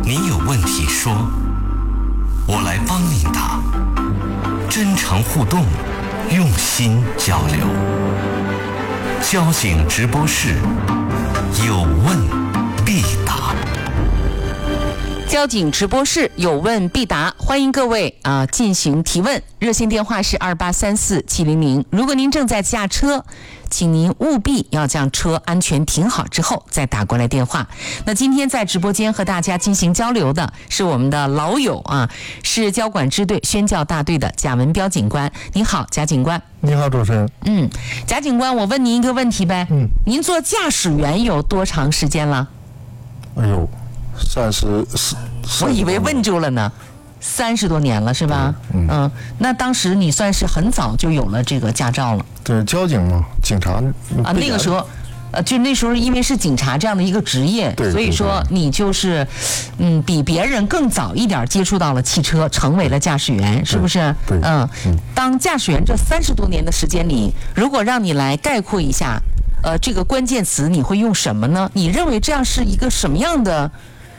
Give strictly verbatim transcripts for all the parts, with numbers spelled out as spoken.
你有问题说，我来帮您答。真诚互动，用心交流。交警直播室，有问必答。 交警直播室有问必答，欢迎各位啊、呃、进行提问。热线电话是二八三四七零零。如果您正在驾车，请您务必要将车安全停好之后再打过来电话。那今天在直播间和大家进行交流的是我们的老友啊，是交管支队宣教大队的贾文彪警官。你好，贾警官。 你好，主持人。 嗯，贾警官，我问您一个问题呗。 嗯， 您做驾驶员有多长时间了？ 哎呦，三十四。 我以为问住了呢。三十多年了是吧？嗯, 嗯，那当时你算是很早就有了这个驾照了。 对，交警嘛，警察啊，那个时候，呃，就那时候因为是警察这样的一个职业， 对， 所以说你就是，嗯，比别人更早一点接触到了汽车，成为了驾驶员，是不是？ 对， 嗯，嗯当驾驶员这三十多年的时间里，如果让你来概括一下，呃，这个关键词你会用什么呢？你认为这样是一个什么样的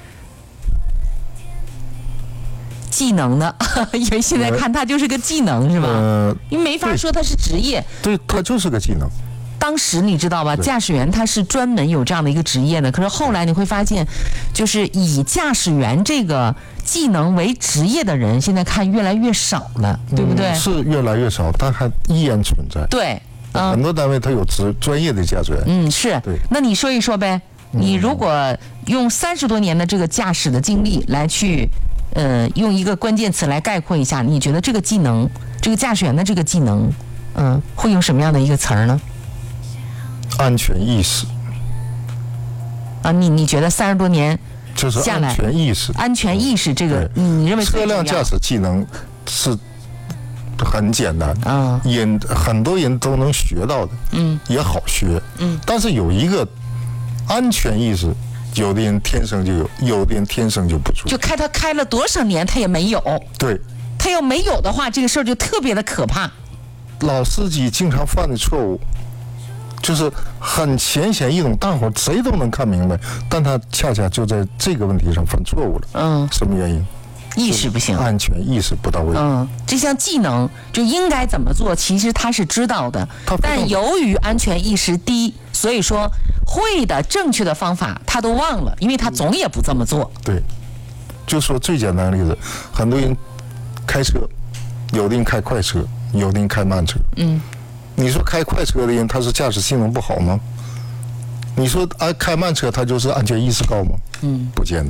技能呢？因为现在看它就是个技能，是吧？呃，你没法说它是职业。 对，它就是个技能。 当时你知道吧，驾驶员他是专门有这样的一个职业的。可是后来你会发现，就是以驾驶员这个技能为职业的人，现在看越来越少了，对不对？ 嗯、是越来越少，但还依然存在。 对，嗯， 很多单位它有职专业的驾驶员。 嗯，是。 对， 那你说一说呗。你如果用三十多年的这个驾驶的经历来去。呃，用一个关键词来概括一下，你觉得这个技能，这个驾驶员的这个技能，嗯、呃，会用什么样的一个词儿呢？ 安全意识。 啊，你你觉得三十多年就是安全意识， 安全意识这个，你认为车辆驾驶技能是很简单，嗯，也很多人都能学到的，嗯，也好学，嗯，但是有一个安全意识。有的人天生就有，有的人天生就不足。 就开他开了多少年，他也没有。 对， 他要没有的话，这个事儿就特别的可怕。 老司机经常犯的错误，就是很浅显易懂，大伙谁都能看明白，但他恰恰就在这个问题上犯错误了。嗯，什么原因？ 意识不行， 安全意识不到位。 嗯，这项技能就应该怎么做，其实他是知道的，但由于安全意识低，所以说会的正确的方法他都忘了，因为他总也不这么做。 对，就说最简单的例子，很多人开车，有的人开快车，有的人开慢车。嗯，你说开快车的人他是驾驶性能不好吗？你说啊，开慢车他就是安全意识高吗？嗯，不见得。